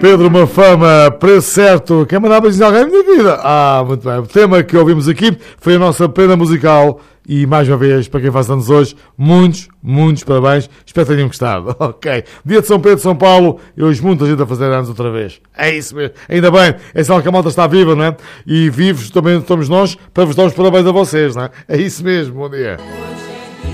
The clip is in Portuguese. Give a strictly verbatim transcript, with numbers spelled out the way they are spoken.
Pedro Mafama, preço certo. Quer mandar beijinho a alguém na minha vida? Ah, muito bem. O tema que ouvimos aqui foi a nossa prenda musical. E mais uma vez, para quem faz anos hoje, muitos, muitos parabéns. Espero que tenham gostado. Ok. Dia de São Pedro, São Paulo. E hoje muita gente a fazer anos outra vez. É isso mesmo. Ainda bem. É sinal que a malta está viva, não é? E vivos também estamos nós para vos dar os parabéns a vocês, não é? É isso mesmo. Bom dia.